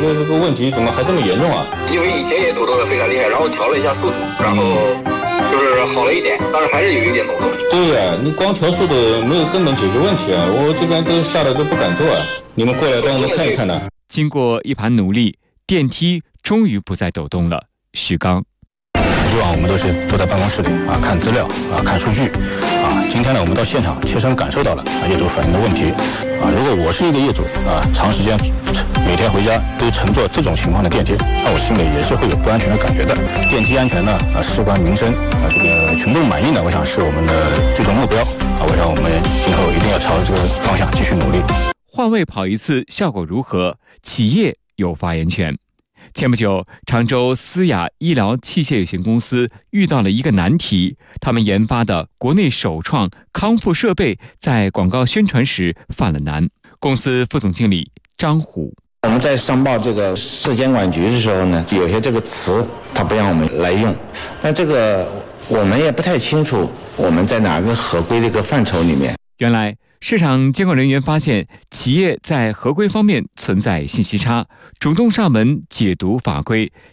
个问题怎么还这么严重啊？ 因为以前也抖动的非常厉害，然后调了一下速度，然后就是好了一点，但是还是有一点抖动。 对呀，你光调速度没有根本解决问题啊！我这边都吓得都不敢坐啊！你们过来帮我们看一看呢。 经过一盘努力，电梯终于不再抖动了。许刚。 以往我们都是坐在办公室里看资料看数据今天呢我们到现场切身感受到了业主反映的问题如果我是一个业主长时间每天回家都乘坐这种情况的电梯，那我心里也是会有不安全的感觉的。电梯安全呢事关民生这个群众满意呢，我想是我们的最终目标我想我们今后一定要朝这个方向继续努力。 换位跑一次效果如何？企业有发言权。前不久，常州思雅医疗器械有限公司遇到了一个难题，他们研发的国内首创康复设备在广告宣传时犯了难。公司副总经理张虎： 我们在上报这个市监管局的时候呢，有些这个词他不让我们来用，那这个我们也不太清楚我们在哪个合规这个范畴里面。 原来市场监管人员发现企业在合规方面存在信息差，主动上门解读法规，